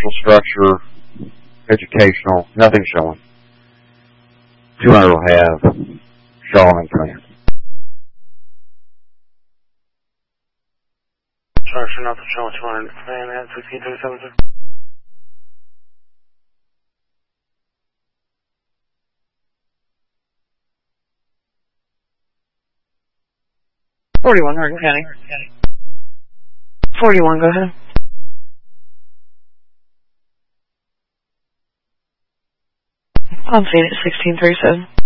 social structure, educational, nothing showing. 200 will have Charlemagne command. Structure, not the show 200 command, and 1637. 41, Hardin County. 41, go ahead. I'm seeing it 1637.